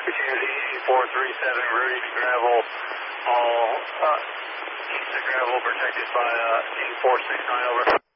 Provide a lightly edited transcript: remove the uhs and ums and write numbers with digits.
437 ready to gravel, all east of gravel protected by 8469 over.